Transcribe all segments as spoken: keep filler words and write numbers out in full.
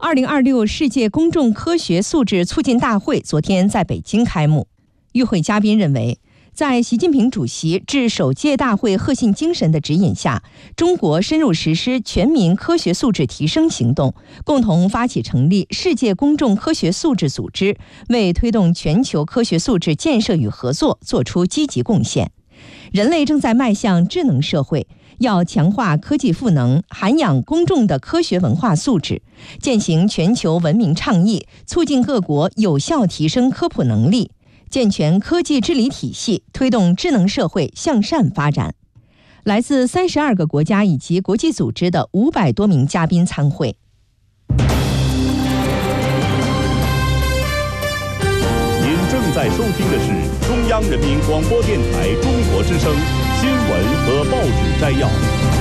二零二六世界公众科学素质促进大会昨天在北京开幕。与会嘉宾认为，在习近平主席致首届大会核心精神的指引下，中国深入实施全民科学素质提升行动，共同发起成立世界公众科学素质组织，为推动全球科学素质建设与合作做出积极贡献。人类正在迈向智能社会，要强化科技赋能，涵养公众的科学文化素质，践行全球文明倡议，促进各国有效提升科普能力，健全科技治理体系，推动智能社会向善发展。来自三十二个国家以及国际组织的五百多名嘉宾参会。 您正在收听的是中央人民广播电台中国之声新闻和报纸摘要。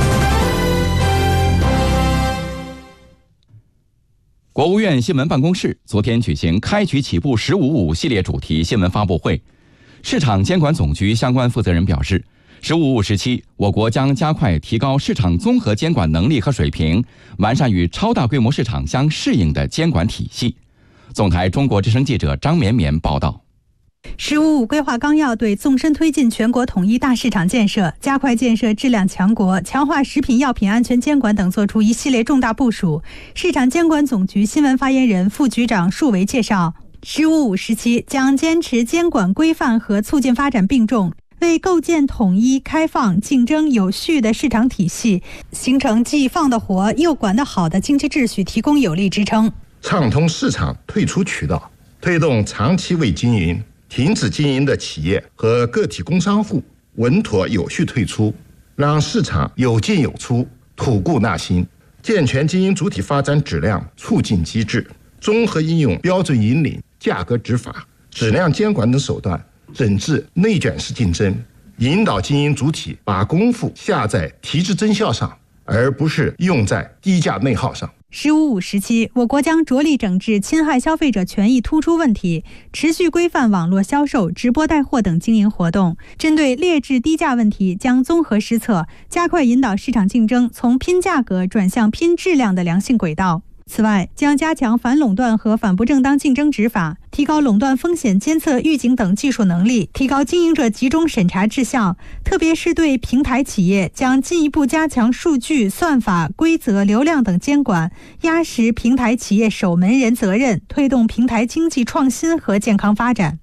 国务院新闻办公室昨天举行开局起步十五五系列主题新闻发布会。市场监管总局相关负责人表示，十五五时期，我国将加快提高市场综合监管能力和水平，完善与超大规模市场相适应的监管体系。总台中国之声记者张绵绵报道。 十五五规划纲要对纵深推进全国统一大市场建设、加快建设质量强国、强化食品药品安全监管等作出一系列重大部署。市场监管总局新闻发言人、副局长束维介绍，十五五时期将坚持监管规范和促进发展并重，为构建统一、开放、竞争有序的市场体系，形成既放得活又管得好的经济秩序提供有力支撑。 畅通市场退出渠道，推动长期未经营、停止经营的企业和个体工商户稳妥有序退出，让市场有进有出，吐故纳新，健全经营主体发展质量促进机制，综合应用标准引领、价格执法、质量监管等手段，整治内卷式竞争，引导经营主体把功夫下在提质增效上，而不是用在低价内耗上。 十五五时期，我国将着力整治侵害消费者权益突出问题，持续规范网络销售、直播带货等经营活动。针对劣质低价问题，将综合施策，加快引导市场竞争从拼价格转向拼质量的良性轨道。此外，将加强反垄断和反不正当竞争执法，提高垄断风险监测预警等技术能力，提高经营者集中审查质效。特别是对平台企业，将进一步加强数据、算法、规则、流量等监管，压实平台企业守门人责任，推动平台经济创新和健康发展。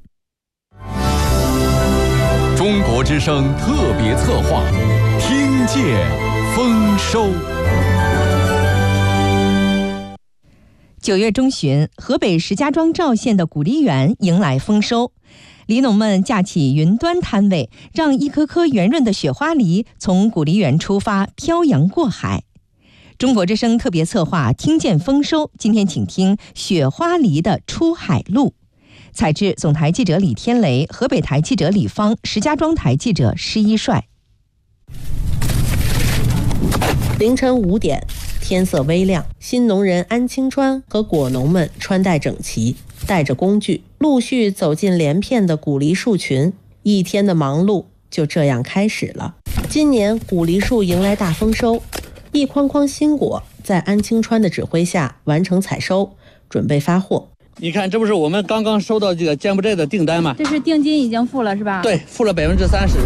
中国之声特别策划，听见丰收。 九月中旬，河北石家庄赵县的古梨园迎来丰收，梨农们架起云端摊位，让一颗颗圆润的雪花梨从古梨园出发，漂洋过海。中国之声特别策划，听见丰收。今天请听雪花梨的出海路。采制总台记者李天雷，河北台记者李芳，石家庄台记者施一帅。 凌晨五点，天色微亮，新农人安清川和果农们穿戴整齐，带着工具，陆续走进连片的古梨树群。一天的忙碌就这样开始了。今年古梨树迎来大丰收，一筐筐新果在安清川的指挥下完成采收，准备发货。 你看，这不是我们刚刚收到这个柬埔寨的订单吗？ 这是定金已经付了是吧？ 对，付了百分之三十。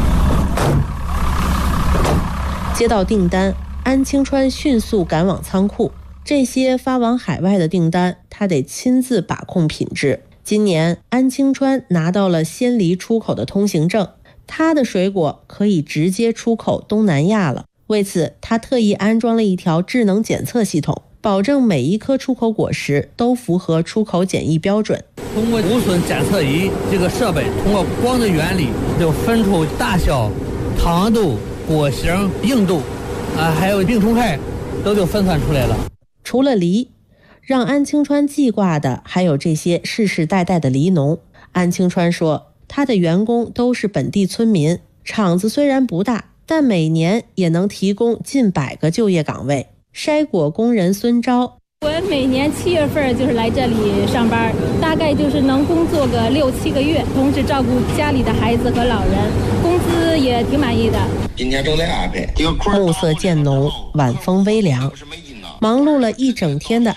接到订单，安清川迅速赶往仓库。这些发往海外的订单，他得亲自把控品质。今年，安清川拿到了鲜梨出口的通行证，他的水果可以直接出口东南亚了。为此，他特意安装了一条智能检测系统，保证每一颗出口果实都符合出口检疫标准。 通过无损检测仪这个设备，通过光的原理，就分出大小、糖度、果型、硬度，啊，还有病虫害，都就分算出来了。 除了梨，让安清川记挂的还有这些世世代代的梨农。安清川说，他的员工都是本地村民，厂子虽然不大，但每年也能提供近百个就业岗位。筛果工人孙昭， 我每年七月份就是来这里上班，大概就是能工作个六七个月，同时照顾家里的孩子和老人，工资也挺满意的。 今天正在安排。暮色渐浓，晚风微凉，忙碌了一整天的